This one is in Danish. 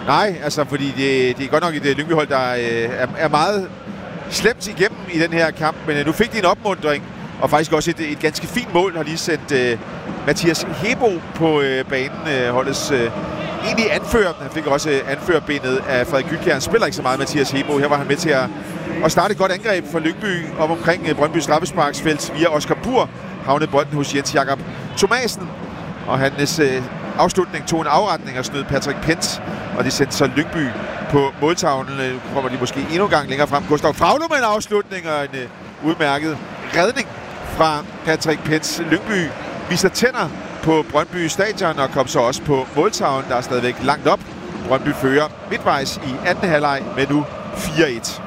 Nej, altså fordi det er godt nok et Lyngby-hold, der er meget slemt igennem i den her kamp, men nu fik de en opmuntring, og faktisk også et ganske fint mål, har lige sendt Mathias Hebo på banen, holdets egentlig anfører. Han fik også anførerbenet af Frederik Gytkjær. Han spiller ikke så meget, Mathias Hebo. Her var han med til at starte et godt angreb for Lyngby op omkring Brøndby straffesparksfelt via Oscar Bur. Havnede bolden hos Jens Jakob Thomasen, og hans afslutning tog en afretning og snød Patrick Pence, og det sendte så Lyngby på måltavlen. Nu kommer de måske endnu en gang længere frem. Gustav Fraglum med en afslutning og en udmærket redning fra Patrick Pence. Lyngby viser tænder på Brøndby Stadion og kom så også på måltavlen, der er stadigvæk langt op. Brøndby fører midtvejs i anden halvleg med nu 4-1.